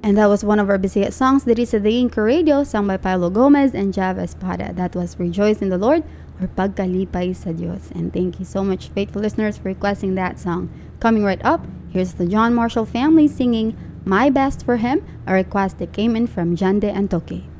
And that was one of our busiest songs, Diri sa Daing Radio, sung by Paolo Gomez and Jav Espada. That was Rejoice in the Lord, or Pagkalipay sa Diyos. And thank you so much, faithful listeners, for requesting that song. Coming right up, here's the John Marshall family singing My Best for Him, a request that came in from Jande Antoque.